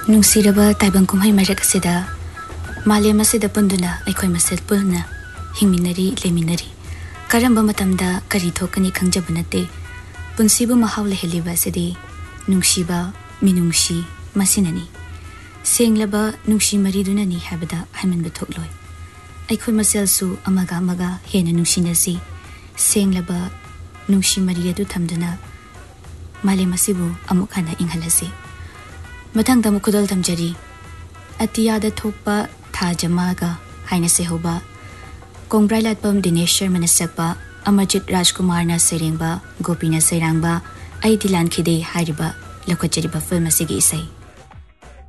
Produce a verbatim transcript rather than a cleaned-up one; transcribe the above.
ꯅꯨꯡꯁꯤꯔꯕ ꯇꯥꯏꯕꯪ ꯀꯨꯝꯍꯩ ꯃꯔꯛ ꯑꯁꯤꯗ ꯃꯥꯂꯦꯝ ꯑꯁꯤꯗ ꯄꯨꯟꯗꯨꯅ ꯑꯩꯈꯣꯏ ꯃꯁꯦꯜ ꯄꯨꯟꯅ ꯍꯤꯡꯃꯤꯟꯅꯔꯤ ꯂꯩꯃꯤꯟꯅꯔꯤ ꯀꯔꯝꯕ ꯃꯇꯝꯗ ꯀꯔꯤ ꯊꯣꯛꯀꯅꯤ ꯈꯪꯖꯕ ꯅꯠꯇꯦ ꯄꯨꯟꯁꯤꯕꯨ ꯃꯍꯥꯎ ꯂꯩꯍꯜꯂꯤꯕ ꯑꯁꯤꯗꯤ ꯅꯨꯡꯁꯤꯕ ꯃꯤꯅꯨꯡꯁꯤ ꯃꯁꯤꯅꯅꯤ ꯁꯦꯡꯂꯕ ꯅꯨꯡꯁꯤ ꯃꯔꯤꯗꯨꯅꯅꯤ ꯍꯥꯏꯕꯗ ꯍꯥꯏꯃꯟꯕ ꯊꯣꯛꯂꯣꯏ ꯑꯩꯈꯣꯏ ꯃꯁꯦꯜꯁꯨ ꯑꯃꯒ ꯑꯃꯒ ꯍꯦꯟꯅ ꯅꯨꯡꯁꯤꯅꯁꯤ ꯁꯦꯡꯂꯕ ꯅꯨꯡꯁꯤ ꯃꯔꯤ ꯑꯗꯨ ꯊꯝꯗꯨꯅ ꯃꯥꯂꯦꯝ ꯑꯁꯤꯕꯨ ꯑꯃꯨꯛ ꯍꯟꯅ ꯏꯪꯍꯜꯂꯁꯤ ꯃꯊꯪꯗ ꯑꯃꯨꯛ ꯈꯨꯗꯣꯜ ꯊꯝꯖꯔꯤ ꯑꯇꯤꯌꯥꯗ ꯊꯣꯛꯄ ꯊꯥ ꯖꯃꯥꯒ ꯍꯥꯏꯅ ꯁꯩꯍꯧꯕ ꯀꯣꯡꯕ꯭ꯔꯥꯏ ꯂꯥꯠꯄꯝ ꯗꯤꯅꯦꯁ ꯁꯔꯃꯅ ꯁꯛꯄ ꯑꯃꯔꯖꯤꯠ ꯔꯥꯖꯀꯨꯃꯥꯔꯅ ꯁꯩꯔꯦꯡꯕ ꯒꯣꯄꯤꯅ ꯁꯩꯔꯥꯡꯕ ꯑꯩꯗꯤ ꯂꯥꯟꯈꯤꯗꯦ ꯍꯥꯏꯔꯤꯕ ꯂꯧꯈꯠꯆꯔꯤꯕ ꯐꯤꯜꯝ ꯑꯁꯤꯒꯤ ꯏꯁꯩ